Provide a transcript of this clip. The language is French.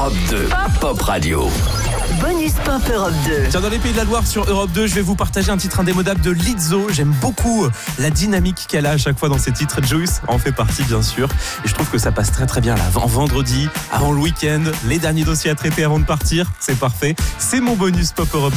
Europe 2, Pop Radio. Bonus Pop Europe 2. Tiens, dans les Pays de la Loire sur Europe 2, je vais vous partager un titre indémodable de Lizzo. J'aime beaucoup la dynamique qu'elle a à chaque fois dans ses titres. Juice en fait partie, bien sûr. Et je trouve que ça passe très très bien là. Avant vendredi, avant le week-end, les derniers dossiers à traiter avant de partir. C'est parfait. C'est mon bonus Pop Europe.